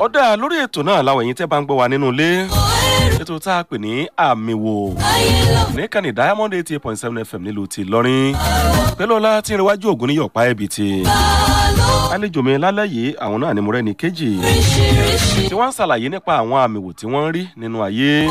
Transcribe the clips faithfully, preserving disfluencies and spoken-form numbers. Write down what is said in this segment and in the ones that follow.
ọ̀dà lórí ètò náà làwọn ẹ̀yin tẹ́ bá ń gbọ́ wa nínú ilé ètò tá a pè ní àmì wò ní kàní Diamond eighty eight point seven F M nílùú ti Ìlọrin pẹ̀lú ọlá tí ń rẹwájú ògùn ní yọ̀pá ẹ̀bì tí àlejò mi lálẹ́ yìí àwọn náà ni mo rẹ́ni kejì tí wọ́n ń ṣàlàyé nípa àwọn àmì wò tí wọ́n ń rí nínú ayé.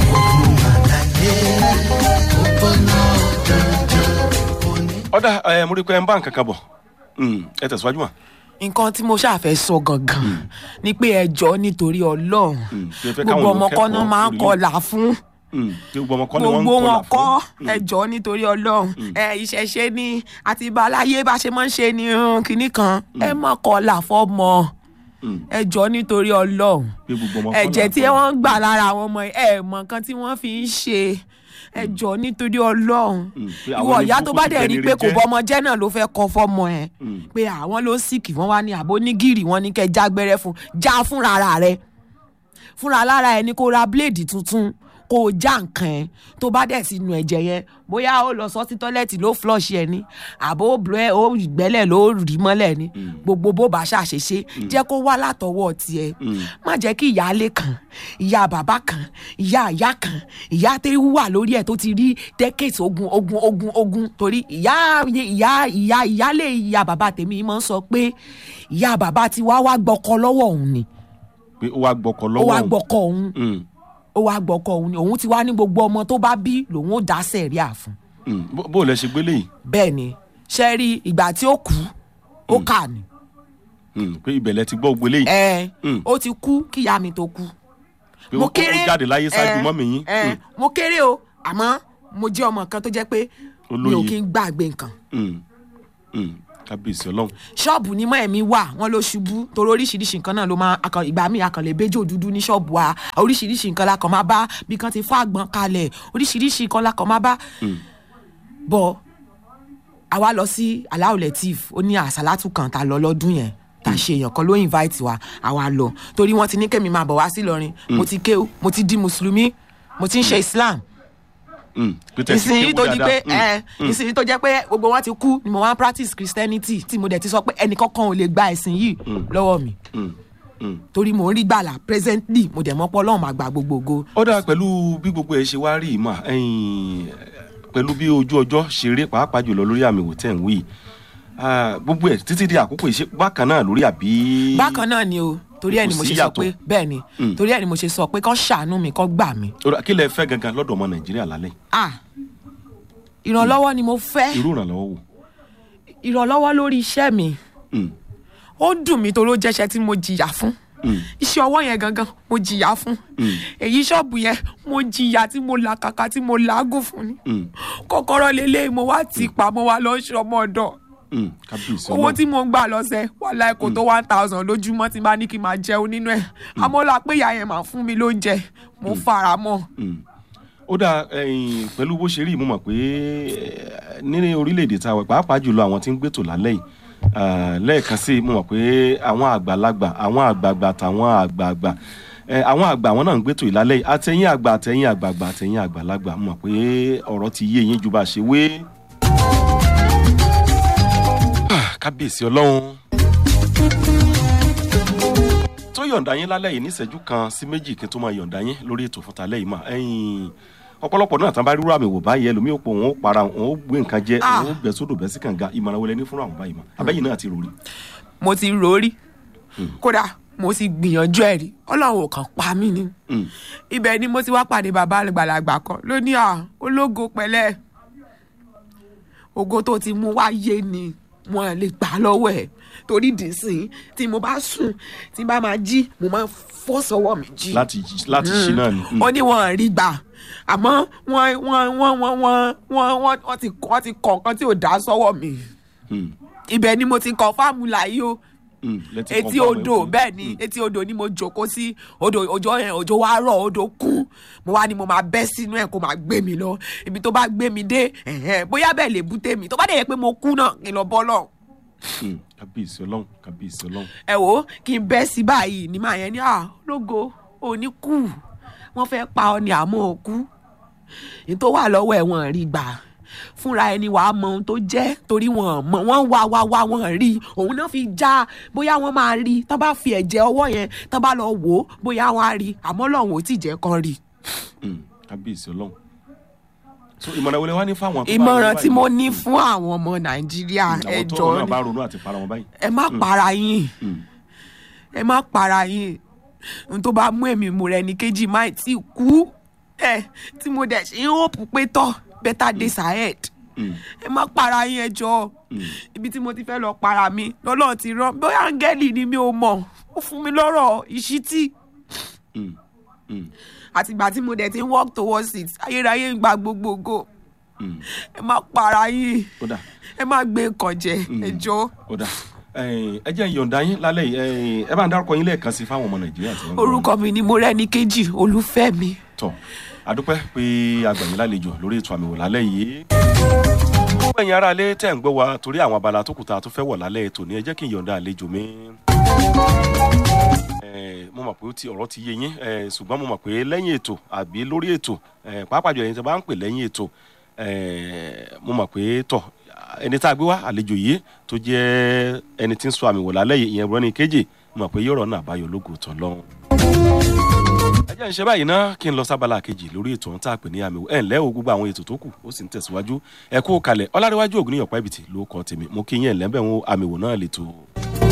ọ̀dà ẹ̀ mo rí pé ẹ ń bá nǹkan kan bọ̀ ẹ tẹ̀síwájú mà. nǹkan tí mo ṣàfẹ́ sọ gangan ni pé ẹjọ́ nítorí Ọlọ́run gbogbo ọmọ kan náà máa ń kọlà fún gbogbo wọn kọ́ ẹjọ́ nítorí Ọlọ́run ẹ ìṣẹ̀ṣe ni àti ìbáláyé bá ṣe máa ń ṣe ní kinní kan ẹ má kọlà fọ́mọ ẹjọ́ nítorí Ọlọ́run ẹ̀jẹ̀ tí wọ́n ń gbà lára àwọn ọmọ ẹ mọ̀ nǹkan tí wọ́n fi ń ṣe ẹjọ́ nítorí Ọlọ́run ìwọ ìyá tó bá dẹ̀ rí pé kò bọ́mọ jẹ́ náà ló fẹ́ kọ fọ́mọ ẹ̀ pé àwọn ló sìkì wọ́n wá ní àbó ní gírì wọ́n ní kẹ́ jágbẹ́rẹ́ fún já fúnra ara rẹ̀ fúnra lára ẹni kó ra bíléèdì tuntun kó o já nǹkan ẹ̀ tó bá dẹ̀ sí nu ẹ̀jẹ̀ yẹn bóyá ó lọ sọ sí tọ́lẹ́ẹ̀tì ló flush ẹ̀ ní àbó blẹ́ ó gbẹ́lẹ̀ ló rí mọ́lẹ̀ ní gbogbo bó bá ṣàṣeṣe jẹ́ kó wá látọwọ́ tiẹ̀ má jẹ́ kí ìyáálé kan ìyá bàbá kan ìyá ìyá kan ìyá tẹ́ wà lórí ẹ̀ tó ti rí decades ogun ogun ogun ogun torí ìyá ìyá ìyá ìyáálé ìyá bàbá tèmi máa ń sọ pé ìyá bàbá ti wá wá gbọ́kọ lọ́wọ́ òun ni pé ó wá gbọ́kọ lọ́wọ́ òun ó wá gbọ́kọ òun ó wá gbọ́kọ òun ni òun ti wá ní gbogbo ọmọ tó bá bí lòun ó dá sẹ̀ríà fún. bó o lẹ ṣe gbélé yìí. bẹ́ẹ̀ ni ṣe rí ìgbà tí ó kú ó kà ní. pé ibẹ̀lẹ̀ ti gbọ́ gbélé yìí. ẹ ó ti kú kíyá mi tó kú. mo kéré ó jáde láyé ṣáájú mọ́mì yín. mo kéré o àmọ́ mo jẹ́ ọmọ kan tó jẹ́ pé mi ò kí ń gbàgbé nǹkan. kábíyèsí Ọlọ́run. ṣọ́ọ̀bù ní mọ́ ẹ̀mí wà wọ́n ló ṣubú torí oríṣiríṣi nǹkan náà ló máa ìgbà míì akànlè béjò dúdú ní ṣọ́ọ̀bù wa oríṣiríṣi nǹkan la kàn máa bá bí kan ti fá àgbọn kalẹ̀ oríṣiríṣi nǹkan la kàn máa bá. bọ́ àwa lọ sí Aláù Latif ó ní àsálátù kan tá a lọ lọ́dún yẹn tá a ṣe èèyàn kan ló invite wa àwa lọ torí wọ́n ti ní kémi máa bọ̀ wá sí Ìlọrin mo ti kéwú mo ti di mùsùlùmí mo ti ń ṣe Islam ìsinyìí tó di pé ẹ ìsinyìí tó jẹ́ pé gbogbo wọn ti kú ni mo wá ń practice Christianity tí mo dẹ̀ ti sọ pé ẹnìkankan ò lè gba ẹ̀sìn yìí lọ́wọ́ mi torí mo ń rí gbàlà presently mo dẹ̀ mọ́ pọ́ Ọlọ́run máa gba gbogbogbò. ó dáa pẹ̀lú bí gbogbo ẹ̀ ṣe wá rí ìmọ̀ pẹ̀lú bí ojú ọjọ́ ṣe rí pàápàá jùlọ lórí àmì wò tẹ̀ ń wí gbogbo ẹ̀ títí di àkókò ìṣe bákan náà lórí àbí. bákan náà ni o torí ẹ ni mo ṣe sọ pé bẹ́ẹ̀ ni torí ẹ ni mo ṣe sọ pé kán ṣàánú mi kán gbà mí. kí lẹ fẹ́ gangan lọ́dọ̀ ọmọ Nàìjíríà lálẹ́. ah ìrànlọ́wọ́ ni mo fẹ́. irú ìrànlọ́wọ́ wo. ìrànlọ́wọ́ lórí iṣẹ́ mi. ó dùn mí torí ó jẹ́ṣẹ́ tí mo jìyà fún. iṣẹ́ ọwọ́ yẹn gangan mo jìyà fún. èyí ṣọ́ọ̀bù yẹn mo jìyà tí mo làkàkà tí mo làágùn fún ni. kọ́kọ́rọ́ lélẹ́yìn mo wá tì pa mo wá lọ ṣọmọ ọ̀dọ̀. owó tí mo ń gbà lọ́sẹ̀ wàhálà kò tó one thousand lójúmọ́ tí bá ní kí n máa jẹun nínú ẹ̀ àmọ́ la pé ìyá yẹn máa fún mi lóúnjẹ mo fara mọ́. ó dáa pẹ̀lú bó ṣe rí mo mọ̀ pé ní orílẹ̀-èdè tá a wà pàápàá jùlọ àwọn tí ń gbẹ́tò lálẹ́ yìí lẹ́ẹ̀kan sí mo mọ̀ pé àwọn àgbàlagbà àwọn àgbààgbà àtàwọn àgbààgbà àwọn àgbà àwọn náà ń gbẹ́tò ìlálẹ́ yìí àtẹ̀yìn àgbà àtẹ̀yìn àgbààgbà àtẹ̀yìn àgbàlagbà mo mọ̀ pé ọ̀rọ̀ ti yé yín ju bá a ṣe wé. kábíyèsí Ọlọ́run tó yọ̀ǹda yín lálẹ́ yìí ní ìṣẹ́jú kan sí méjì kí n tó máa yọ̀ǹda yín lórí ètò fúnta lẹ́yìn mà ẹ̀yìn ọ̀pọ̀lọpọ̀ náà tán bá rírú àmì wò báyìí ẹlòmíì ò pọ̀ wọn ó para wọn ó gbé nǹkan jẹ wọn ó bẹ̀ sódò bẹ́ sí kànga ìmọ̀ràn wọlé ní fúnra àwọn báyìí mà abẹ́yìn náà ti rò rí. mo ti rò rí kódà mo ti gbìyànjú ẹ̀ rí Ọlọ́run ò kàn pa mí ni ibẹ̀ ni mo ti wá pàdé bàbá àgbàlagbà kan ló ní à ológo pẹ̀lẹ́ ògo tó ti mú wáyé ni wọn lè gbà lọ́wọ́ ẹ̀ torí dìísìn tí mo bá sùn tí bá máa jí mo máa fọ́ sọ́wọ́ mi jí. láti láti ṣí náà ni. ó ní wọn rí gbà àmọ́ wọ́n wọ́n wọ́n wọ́n wọ́n wọ́n wọ́n ti wọ́n ti kọ̀ nǹkan tí ò dá sọ́wọ́ mi. ibẹ̀ ni mo ti kọ̀ fáàmù láyé o etí odò bẹ́ẹ̀ ni etí odò ni mo jókòó sí odò òjò yẹn òjò wá rọ̀ odò kún mo wá ní mo máa bẹ́ sínú ẹ̀ kó máa gbé mi lọ ibi tó bá gbé mi dé bóyá bẹ́ẹ̀ lè bú tèmi tó bá dẹ̀ yẹ pé mo kú náà kí n lọ bọ́ lọ. kábíyèsí Ọlọ́run kábíyèsí Ọlọ́run. ẹ wo kí n bẹ́ sí báyìí ní màá yẹn ní à lógo òní kú wọ́n fẹ́ pa ọ ní àmọ́ òkú ní tó wà lọ́wọ́ ẹ̀ wọ́n rí gbà fúnra ẹni wàá mọ ohun tó jẹ́ torí wọn mọ wọn wá wá wá wọn rí òun náà fi já bóyá wọn máa rí tán bá fi ẹ̀jẹ̀ ọwọ́ yẹn tán bá lọ wò ó bóyá wọn á rí àmọ́ lọ́hùn ò tí jẹ́ kán rí. kábíyèsí ọlọ́run so ìmọ̀ràn wo lẹ wá ní fún àwọn. ìmọ̀ràn tí mo ní fún àwọn ọmọ nàìjíríà ẹ jọ̀ọ́ ni ẹ má para yín ẹ má para yín n tó bá mú èmi mú rẹ ní kejì máì tí kú ẹ tí mo dẹ̀ ṣe ń hope pé tọ́ better days ahead ẹ má para yín ẹ jọ̀ọ́ ibi tí mo ti fẹ́ lọ para mi lọ́lọ́run ti rán bóyá áńgẹ́lì ni mi ò mọ̀ ó fún mi lọ́rọ̀ ìṣítí àtìgbà tí mo dẹ̀ ti ń work towards it ayérayé ń gba gbogbogbò ẹ má para yín ẹ má gbé nǹkan jẹ ẹ jọ̀ọ́. ẹ jẹ́ ìyọ̀ǹda yín lálẹ́ yìí ẹ bá ń dárúkọ yín lẹ́ẹ̀kan sí fáwọn ọmọ nàìjíríà tí wọ́n ń gbọ́. orúkọ mi ni Mọ́rẹ́níkejì Olúfẹ́mi. tọ́ adúpẹ́ pé agbẹ̀yìn lálejò lórí ètò àmì wò lálẹ́ yìí. gbogbo ẹ̀yin ará ilé tẹ̀ ń gbọ́ wa torí àwọn abala tó kù tá a tó fẹ́ wọ̀ lálẹ́ ètò ni ẹ jẹ́ kí n yọ̀ǹda àlejò mi. mo mọ̀ pé ọ̀rọ̀ ti yé yín ṣùgbọ́n mo mọ̀ pé lẹ́yìn ètò àbí lórí ètò pàápàá jù ẹ̀yin tí a bá ń pè lẹ́yìn ètò mo mọ̀ pé tọ̀ ẹni tá a gbé wá àlejò yìí tó jẹ́ ẹni tí ń sọ àmì wò lálẹ́ yìí ìyẹn Mọ́rẹ́níkejì mo mọ̀ pé yóò rọ̀ náà àbáyọ lógo tọ̀ lọ́hùn. ẹ jẹ́ ń ṣe báyìí ná kí n lọ sábàlá kejì lórí ètò ọ̀hún tá a pè ní àmì wò ẹ̀ ńlẹ́ o gbogbo àwọn ètò tó kù ó sì ń tẹ̀síwájú ẹ kú kalẹ̀ Ọlárẹ̀wájú Ògúnníyàn Pẹ́bìtì ló kọ́ tèmi mo kí yín ẹ̀ lẹ́bẹ̀ wọn àmì wò náà lè tó.